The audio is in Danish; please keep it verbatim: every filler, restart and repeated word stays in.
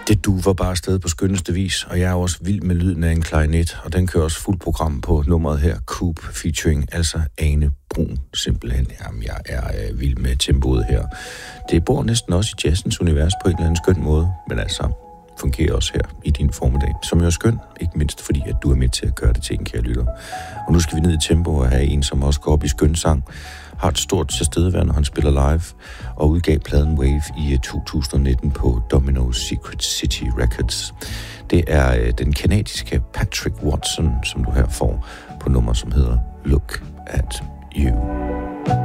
Det duver bare afsted på skønneste vis, og jeg er også vild med lyden af en klarinet, og den kører også fuld program på nummeret her, Coop featuring, altså Ane Brun, simpelthen. Jamen, jeg er øh, vild med tempoet her. Det bor næsten også i jazzens univers på en eller anden skøn måde, men altså fungerer også her i din formiddag, som jo er skøn, ikke mindst fordi, at du er med til at gøre det til en, kære lytter. Og nu skal vi ned i tempo og have en, som også går op i skøn sang, har et stort tilstedeværende, når han spiller live, og udgav pladen Wave i to tusind nitten på Domino's Secret City Records. Det er øh, den kanadiske Patrick Watson, som du her får på nummer, som hedder Look at You.